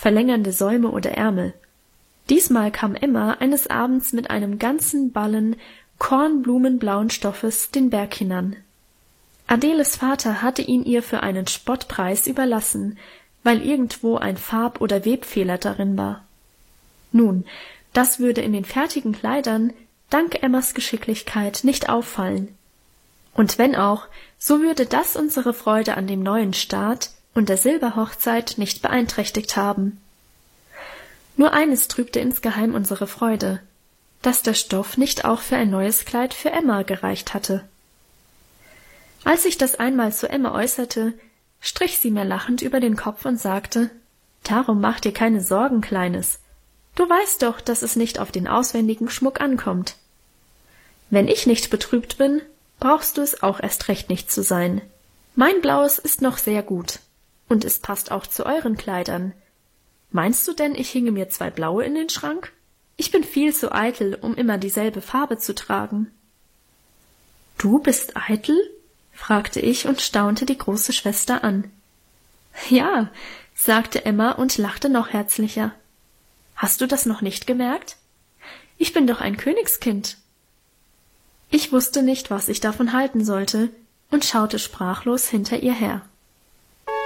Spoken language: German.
verlängernde Säume oder Ärmel. Diesmal kam Emma eines Abends mit einem ganzen Ballen kornblumenblauen Stoffes den Berg hinan. Adeles Vater hatte ihn ihr für einen Spottpreis überlassen, weil irgendwo ein Farb- oder Webfehler darin war. Nun, das würde in den fertigen Kleidern dank Emmas Geschicklichkeit nicht auffallen. Und wenn auch, so würde das unsere Freude an dem neuen Staat und der Silberhochzeit nicht beeinträchtigt haben. Nur eines trübte insgeheim unsere Freude, dass der Stoff nicht auch für ein neues Kleid für Emma gereicht hatte. Als ich das einmal zu Emma äußerte, strich sie mir lachend über den Kopf und sagte: »Darum mach dir keine Sorgen, Kleines. Du weißt doch, dass es nicht auf den auswendigen Schmuck ankommt. Wenn ich nicht betrübt bin, brauchst du es auch erst recht nicht zu sein. Mein Blaues ist noch sehr gut, und es passt auch zu euren Kleidern. Meinst du denn, ich hinge mir 2 blaue in den Schrank? Ich bin viel zu eitel, um immer dieselbe Farbe zu tragen.« »Du bist eitel?« fragte ich und staunte die große Schwester an. »Ja«, sagte Emma und lachte noch herzlicher. »Hast du das noch nicht gemerkt? Ich bin doch ein Königskind.« Ich wusste nicht, was ich davon halten sollte, und schaute sprachlos hinter ihr her.